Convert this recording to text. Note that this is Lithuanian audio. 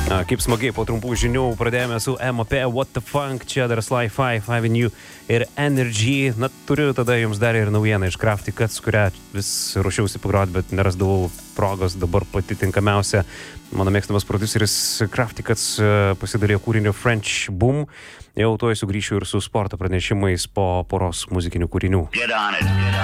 Kaip smagiai po trumpų žinių pradėjome su MOP, What the Funk, čia dar Sly 5, Avenue ir Energy. Na, turiu tada jums dar ir naujieną iš Crafty Cuts, kurią vis ruošiausi pagroti, bet nerasdavau progos. Dabar pati tinkamiausia. Mano mėgstamas prodiuseris Crafty Cuts pasidalėjo kūrinio French Boom. Jau tuoj sugrįšiu ir su sporto pranešimais po poros muzikinių kūrinių.